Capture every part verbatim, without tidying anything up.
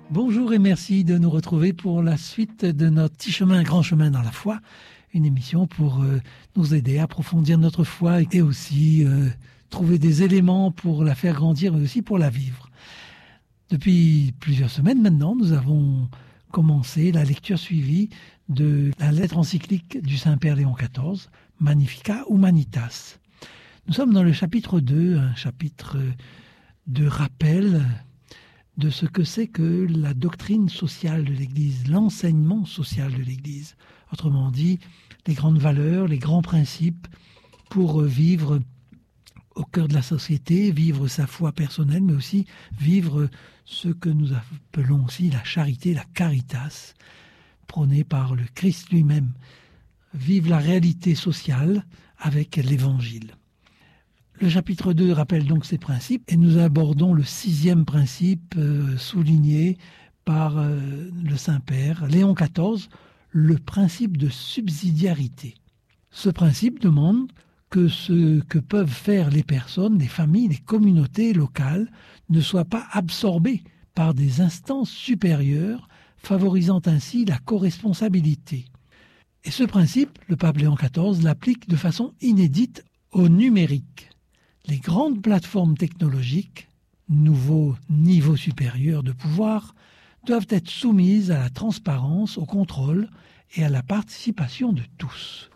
Bonjour et merci de nous retrouver pour la suite de notre petit chemin, grand chemin dans la foi, une émission pour euh, nous aider à approfondir notre foi et aussi euh, trouver des éléments pour la faire grandir et aussi pour la vivre. Depuis plusieurs semaines maintenant, nous avons commencé la lecture suivie de la lettre encyclique du Saint-Père Léon quatorze, Magnificat Humanitas. Nous sommes dans le chapitre deux, un chapitre de rappel de ce que c'est que la doctrine sociale de l'Église, l'enseignement social de l'Église. Autrement dit, les grandes valeurs, les grands principes pour vivre au cœur de la société, vivre sa foi personnelle, mais aussi vivre ce que nous appelons aussi la charité, la caritas, prônée par le Christ lui-même. Vivre la réalité sociale avec l'Évangile. Le chapitre deux rappelle donc ces principes et nous abordons le sixième principe euh, souligné par euh, le Saint-Père Léon quatorze, le principe de subsidiarité. Ce principe demande que ce que peuvent faire les personnes, les familles, les communautés locales ne soit pas absorbé par des instances supérieures, favorisant ainsi la corresponsabilité. Et ce principe, le pape Léon quatorze l'applique de façon inédite au numérique. Les grandes plateformes technologiques, nouveaux niveaux supérieurs de pouvoir, doivent être soumises à la transparence, au contrôle et à la participation de tous.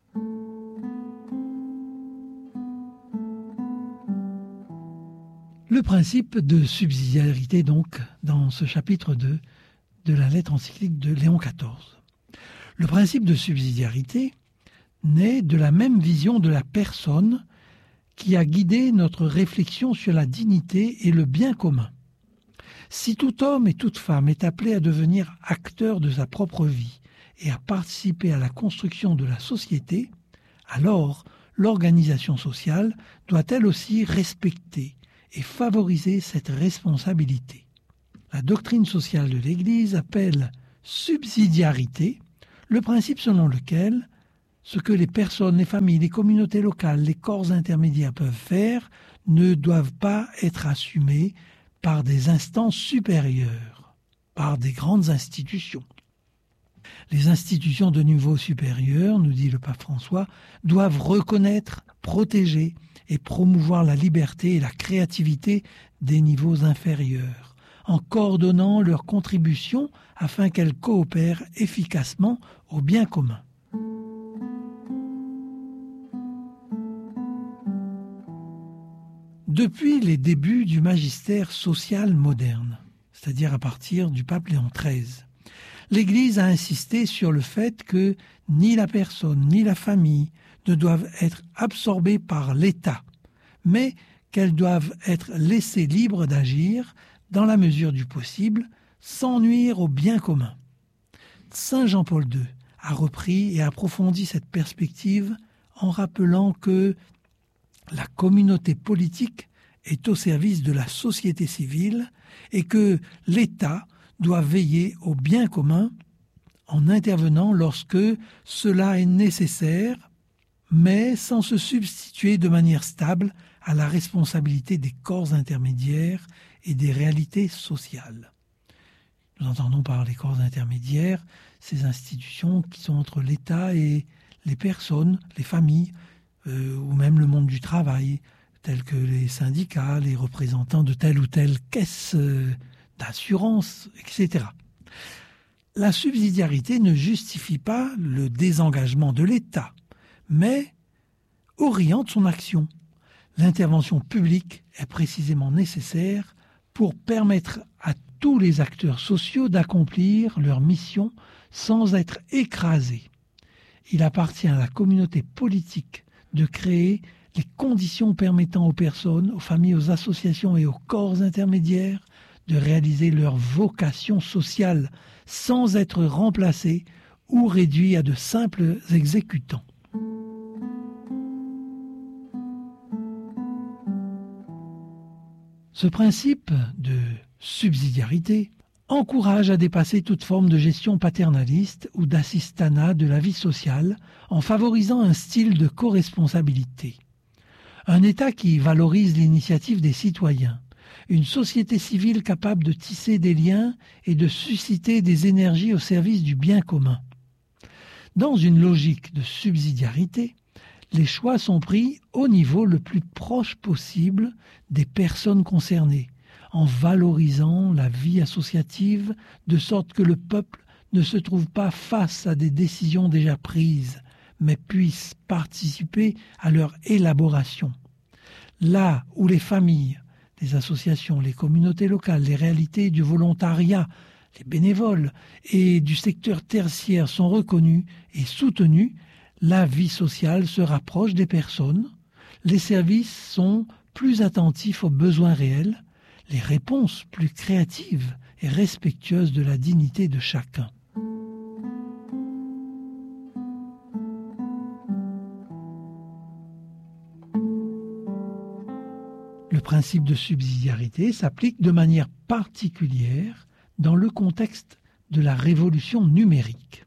Le principe de subsidiarité, donc, dans ce chapitre deux de la lettre encyclique de Léon quatorze. Le principe de subsidiarité naît de la même vision de la personne qui a guidé notre réflexion sur la dignité et le bien commun. Si tout homme et toute femme est appelé à devenir acteur de sa propre vie et à participer à la construction de la société, alors l'organisation sociale doit elle aussi respecter et favoriser cette responsabilité. La doctrine sociale de l'Église appelle subsidiarité le principe selon lequel ce que les personnes, les familles, les communautés locales, les corps intermédiaires peuvent faire ne doivent pas être assumés par des instances supérieures, par des grandes institutions. Les institutions de niveau supérieur, nous dit le pape François, doivent reconnaître, protéger et promouvoir la liberté et la créativité des niveaux inférieurs, en coordonnant leurs contributions afin qu'elles coopèrent efficacement au bien commun. Depuis les débuts du magistère social moderne, c'est-à-dire à partir du pape Léon treize, l'Église a insisté sur le fait que ni la personne ni la famille ne doivent être absorbées par l'État, mais qu'elles doivent être laissées libres d'agir dans la mesure du possible, sans nuire au bien commun. Saint Jean-Paul deux a repris et approfondi cette perspective en rappelant que la communauté politique est au service de la société civile et que l'État doit veiller au bien commun en intervenant lorsque cela est nécessaire, mais sans se substituer de manière stable à la responsabilité des corps intermédiaires et des réalités sociales. Nous entendons par les corps intermédiaires ces institutions qui sont entre l'État et les personnes, les familles, Euh, ou même le monde du travail, tels que les syndicats, les représentants de telle ou telle caisse euh, d'assurance, et cetera. La subsidiarité ne justifie pas le désengagement de l'État, mais oriente son action. L'intervention publique est précisément nécessaire pour permettre à tous les acteurs sociaux d'accomplir leur mission sans être écrasés. Il appartient à la communauté politique de créer les conditions permettant aux personnes, aux familles, aux associations et aux corps intermédiaires de réaliser leur vocation sociale sans être remplacés ou réduits à de simples exécutants. Ce principe de subsidiarité encourage à dépasser toute forme de gestion paternaliste ou d'assistanat de la vie sociale en favorisant un style de coresponsabilité. Un État qui valorise l'initiative des citoyens une société civile capable de tisser des liens et de susciter des énergies au service du bien commun. Dans une logique de subsidiarité, les choix sont pris au niveau le plus proche possible des personnes concernées, en valorisant la vie associative de sorte que le peuple ne se trouve pas face à des décisions déjà prises, mais puisse participer à leur élaboration. Là où les familles, les associations, les communautés locales, les réalités du volontariat, les bénévoles et du secteur tertiaire sont reconnus et soutenus, la vie sociale se rapproche des personnes, les services sont plus attentifs aux besoins réels, les réponses plus créatives et respectueuses de la dignité de chacun. Le principe de subsidiarité s'applique de manière particulière dans le contexte de la révolution numérique.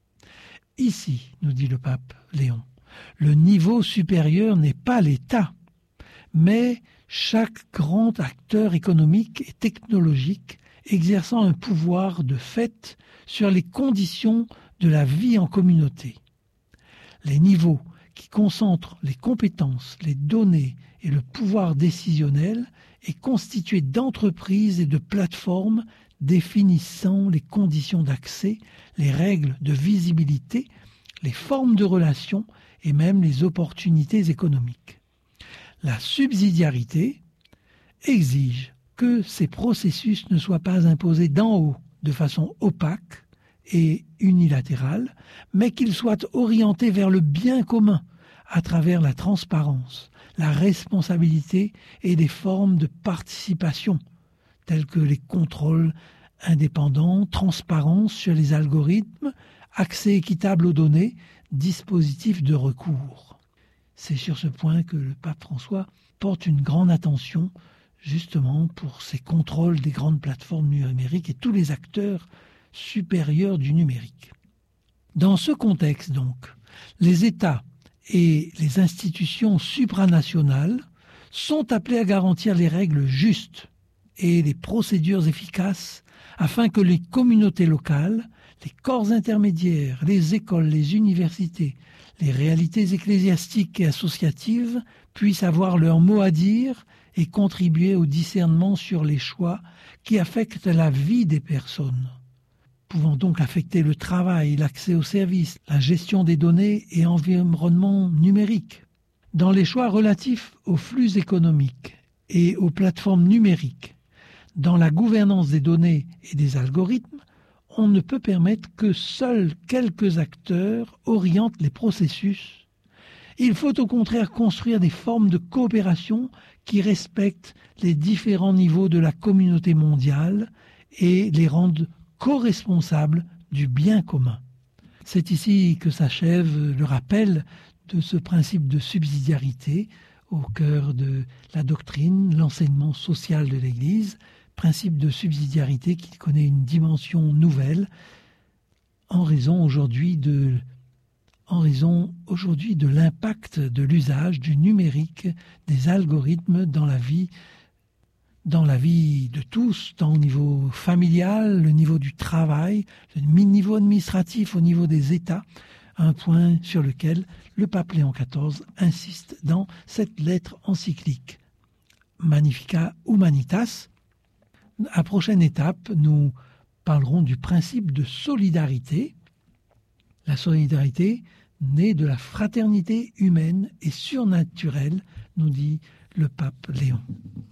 Ici, nous dit le pape Léon, le niveau supérieur n'est pas l'État, mais chaque grand acteur économique et technologique exerçant un pouvoir de fait sur les conditions de la vie en communauté. Les niveaux qui concentrent les compétences, les données et le pouvoir décisionnel est constitué d'entreprises et de plateformes définissant les conditions d'accès, les règles de visibilité, les formes de relations et même les opportunités économiques. La subsidiarité exige que ces processus ne soient pas imposés d'en haut de façon opaque et unilatérale, mais qu'ils soient orientés vers le bien commun à travers la transparence, la responsabilité et des formes de participation, telles que les contrôles indépendants, transparence sur les algorithmes, accès équitable aux données, dispositifs de recours. C'est sur ce point que le pape François porte une grande attention justement pour ces contrôles des grandes plateformes numériques et tous les acteurs supérieurs du numérique. Dans ce contexte donc, les États et les institutions supranationales sont appelés à garantir les règles justes et les procédures efficaces afin que les communautés locales, les corps intermédiaires, les écoles, les universités, les réalités ecclésiastiques et associatives puissent avoir leur mot à dire et contribuer au discernement sur les choix qui affectent la vie des personnes, pouvant donc affecter le travail, l'accès aux services, la gestion des données et environnement numérique. Dans les choix relatifs aux flux économiques et aux plateformes numériques, dans la gouvernance des données et des algorithmes, on ne peut permettre que seuls quelques acteurs orientent les processus. Il faut au contraire construire des formes de coopération qui respectent les différents niveaux de la communauté mondiale et les rendent co-responsables du bien commun. C'est ici que s'achève le rappel de ce principe de subsidiarité au cœur de la doctrine, l'enseignement social de l'Église, principe de subsidiarité qui connaît une dimension nouvelle en raison aujourd'hui de, en raison aujourd'hui de l'impact de l'usage du numérique, des algorithmes dans la vie, dans la vie de tous, tant au niveau familial, le niveau du travail, le niveau administratif, au niveau des États, un point sur lequel le pape Léon quatorze insiste dans cette lettre encyclique Magnificat Humanitas. À prochaine étape, nous parlerons du principe de solidarité. La solidarité née de la fraternité humaine et surnaturelle, nous dit le pape Léon.